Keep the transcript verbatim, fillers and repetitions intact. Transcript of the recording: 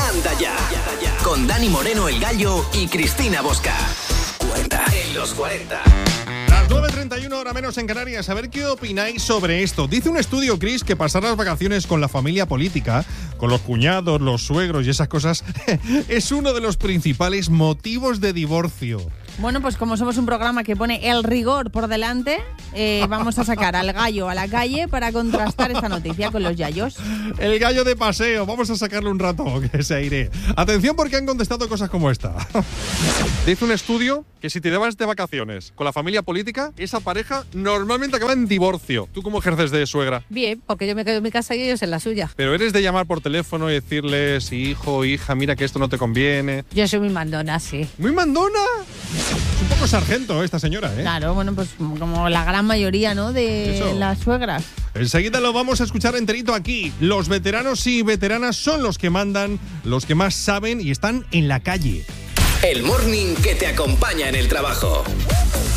Manda ya. Con Dani Moreno, el Gallo, y Cristina Bosca. cuarenta en los cuarenta. Las nueve treinta y uno, hora menos en Canarias. A ver qué opináis sobre esto. Dice un estudio, Chris, que pasar las vacaciones con la familia política, con los cuñados, los suegros y esas cosas, es uno de los principales motivos de divorcio. Bueno, pues como somos un programa que pone el rigor por delante, eh, vamos a sacar al Gallo a la calle para contrastar esta noticia con los yayos. El Gallo de paseo, vamos a sacarle un rato que se aire. Atención, porque han contestado cosas como esta. Dice un estudio que si te vas de vacaciones con la familia política, esa pareja normalmente acaba en divorcio. ¿Tú cómo ejerces de suegra? Bien, porque yo me quedo en mi casa y ellos en la suya. Pero eres de llamar por teléfono y decirles, hijo, hija, mira que esto no te conviene. Yo soy muy mandona, sí. ¿Muy mandona? Es un poco sargento esta señora, ¿eh? Claro, bueno, pues como la gran mayoría, ¿no?, de Eso. las suegras. Enseguida lo vamos a escuchar enterito aquí. Los veteranos y veteranas son los que mandan, los que más saben y están en la calle. El morning que te acompaña en el trabajo.